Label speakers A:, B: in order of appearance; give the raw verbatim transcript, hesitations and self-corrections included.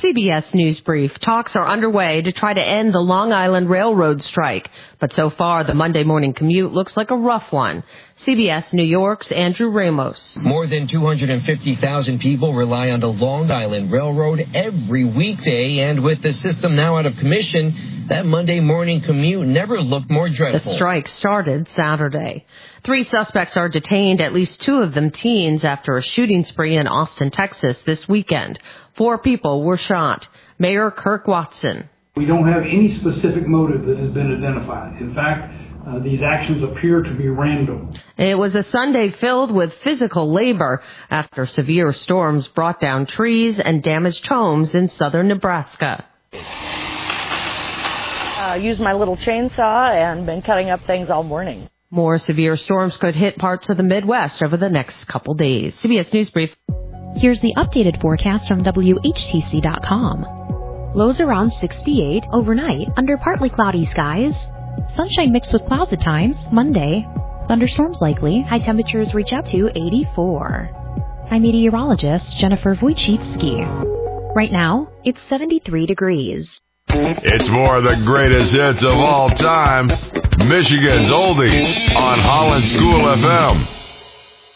A: C B S News Brief. Talks are underway to try to end the Long Island Railroad strike, but so far the Monday morning commute looks like a rough one. C B S New York's Andrew Ramos.
B: More than two hundred fifty thousand people rely on the Long Island Railroad every weekday, and with the system now out of commission, that Monday morning commute never looked more dreadful.
A: The strike started Saturday. Three suspects are detained, at least two of them teens, after a shooting spree in Austin, Texas this weekend. Four people were shot. Mayor Kirk Watson.
C: We don't have any specific motive that has been identified. In fact, uh, these actions appear to be random.
A: It was a Sunday filled with physical labor after severe storms brought down trees and damaged homes in southern Nebraska.
D: Uh, used my little chainsaw and been cutting up things all morning.
A: More severe storms could hit parts of the Midwest over the next couple days. C B S News Brief.
E: Here's the updated forecast from W H T C dot com. Lows around sixty-eight overnight under partly cloudy skies. Sunshine mixed with clouds at times Monday. Thunderstorms likely. High temperatures reach up to eighty-four. I'm meteorologist Jennifer Wojcicki. Right now, it's seventy-three degrees.
F: It's more of the greatest hits of all time. Michigan's Oldies on Holland School F M.